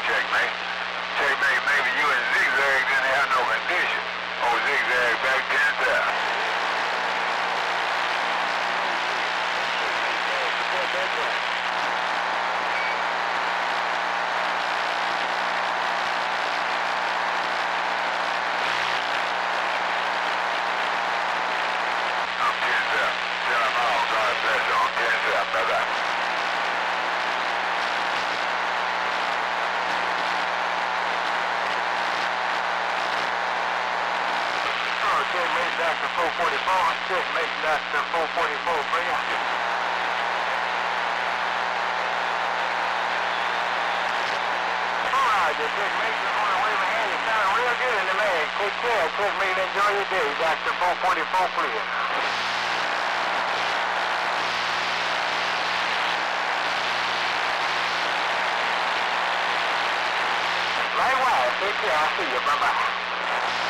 checkmate. Checkmate, maybe you and Zigzag didn't have no condition. Oh, Zigzag back 10 south. I'm 10 south. Tell them all, God bless you. I'm 10 south. Bye-bye. Checkmate Dr. 444. Checkmate Dr. 444 for you. Alright, the checkmate is on the way behind. You sound real good in the mag. Take care. Checkmate, enjoy your day. Dr. 444 clear. Likewise, take care. I'll see you. Bye-bye.